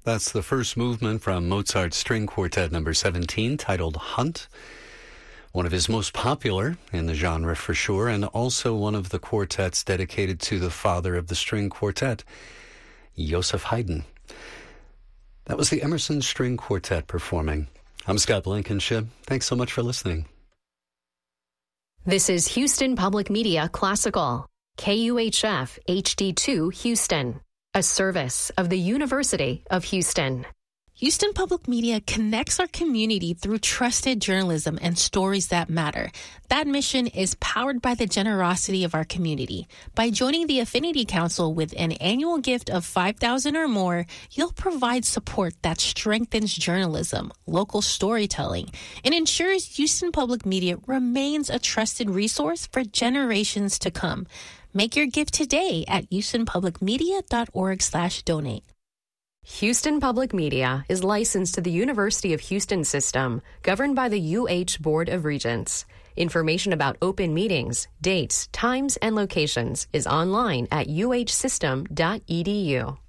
That's the first movement from Mozart's String Quartet number 17, titled Hunt. One of his most popular in the genre for sure, and also one of the quartets dedicated to the father of the string quartet, Joseph Haydn. That was the Emerson String Quartet performing. I'm Scott Blankenship. Thanks so much for listening. This is Houston Public Media Classical, KUHF HD2 Houston, a service of the University of Houston. Houston Public Media connects our community through trusted journalism and stories that matter. That mission is powered by the generosity of our community. By joining the Affinity Council with an annual gift of $5,000 or more, you'll provide support that strengthens journalism, local storytelling, and ensures Houston Public Media remains a trusted resource for generations to come. Make your gift today at houstonpublicmedia.org/donate. Houston Public Media is licensed to the University of Houston system, governed by the UH Board of Regents. Information about open meetings, dates, times, and locations is online at uhsystem.edu.